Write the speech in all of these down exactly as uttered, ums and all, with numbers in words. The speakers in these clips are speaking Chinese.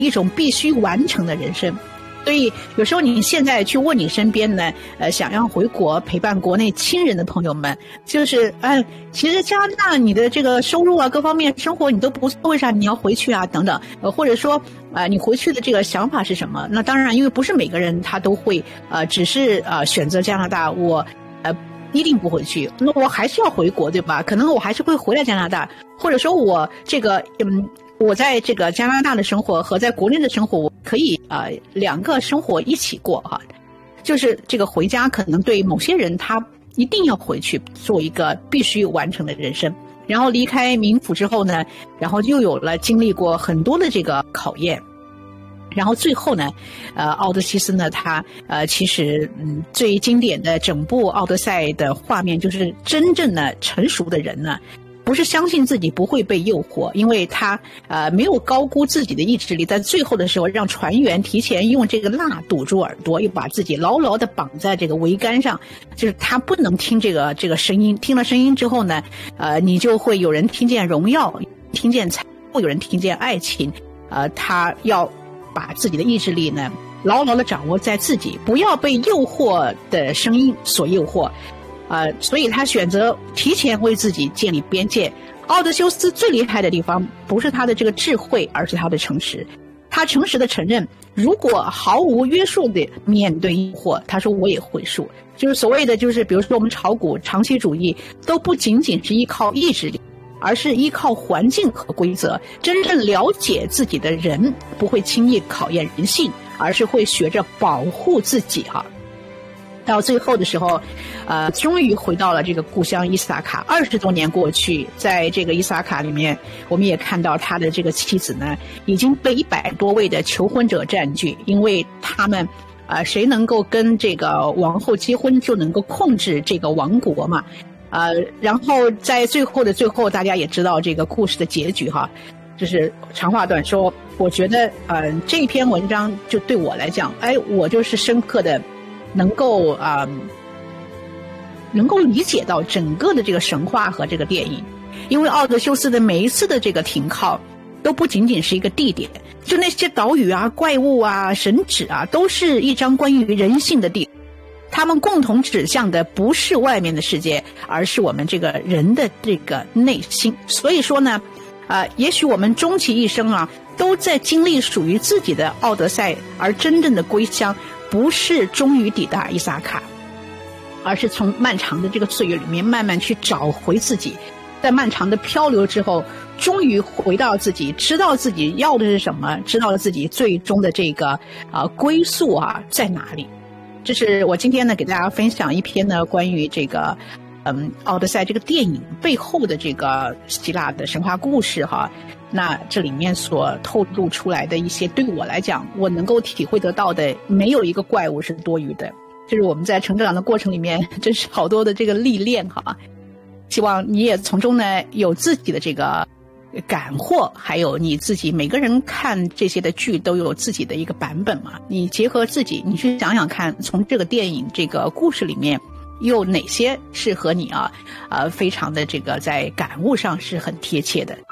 一种必须完成的人生。所以有时候你现在去问你身边呢，呃，想要回国陪伴国内亲人的朋友们，就是呃，其实加拿大你的这个收入啊，各方面生活你都不错，为啥你要回去啊？等等，呃，或者说啊、呃，你回去的这个想法是什么？那当然，因为不是每个人他都会呃，只是呃选择加拿大，我呃一定不回去，那我还是要回国，对吧？可能我还是会回来加拿大，或者说我这个嗯。我在这个加拿大的生活和在国内的生活，我可以呃两个生活一起过哈。就是这个回家，可能对某些人他一定要回去做一个必须完成的人生。然后离开冥府之后呢，然后又有了经历过很多的这个考验。然后最后呢，呃，奥德西斯呢，他呃其实嗯最经典的整部《奥德赛》的画面，就是真正的成熟的人呢。不是相信自己不会被诱惑，因为他呃没有高估自己的意志力，在最后的时候让船员提前用这个蜡堵住耳朵，又把自己牢牢地绑在这个桅杆上，就是他不能听这个这个声音，听了声音之后呢，呃，你就会有人听见荣耀，听见财富，有人听见爱情，呃，他要把自己的意志力呢牢牢地掌握在自己，不要被诱惑的声音所诱惑。呃，所以他选择提前为自己建立边界。奥德修斯最厉害的地方不是他的这个智慧，而是他的诚实。他诚实的承认，如果毫无约束的面对诱惑，他说我也会输。就是所谓的，就是比如说我们炒股长期主义，都不仅仅是依靠意志力，而是依靠环境和规则。真正了解自己的人，不会轻易考验人性，而是会学着保护自己哈。到最后的时候，呃，终于回到了这个故乡伊萨卡。二十多年过去，在这个伊萨卡里面，我们也看到他的这个妻子呢，已经被一百多位的求婚者占据，因为他们，呃，谁能够跟这个王后结婚，就能够控制这个王国嘛，呃，然后在最后的最后，大家也知道这个故事的结局哈。就是长话短说，我觉得，呃，这篇文章就对我来讲，哎，我就是深刻的。能够啊、呃，能够理解到整个的这个神话和这个电影，因为奥德修斯的每一次的这个停靠，都不仅仅是一个地点，就那些岛屿啊、怪物啊、神祇啊，都是一张关于人性的地。他们共同指向的不是外面的世界，而是我们这个人的这个内心。所以说呢，呃，也许我们终其一生啊，都在经历属于自己的奥德赛，而真正的归乡。不是终于抵达伊萨卡，而是从漫长的这个岁月里面慢慢去找回自己，在漫长的漂流之后，终于回到自己，知道自己要的是什么，知道了自己最终的这个啊、呃、归宿啊在哪里。这是我今天呢给大家分享一篇呢关于这个嗯奥德赛这个电影背后的这个希腊的神话故事哈。那这里面所透露出来的一些，对我来讲，我能够体会得到的，没有一个怪物是多余的。就是我们在成长的过程里面，真是好多的这个历练哈。希望你也从中呢有自己的这个感获，还有你自己每个人看这些的剧都有自己的一个版本嘛。你结合自己，你去想想看，从这个电影这个故事里面，有哪些是和你啊，呃，非常的这个在感悟上是很贴切的。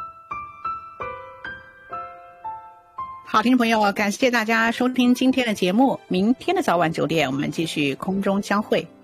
好，听众朋友，感谢大家收听今天的节目。明天的早晚九点，我们继续空中相会。